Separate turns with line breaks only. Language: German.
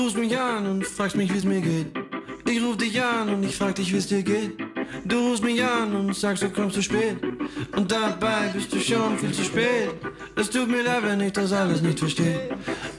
Du rufst mich an und fragst mich, wie's mir geht. Ich ruf dich an und ich frag dich, wie's dir geht. Du rufst mich an und sagst, du kommst zu spät. Und dabei bist du schon viel zu spät. Es tut mir leid, wenn ich das alles nicht verstehe.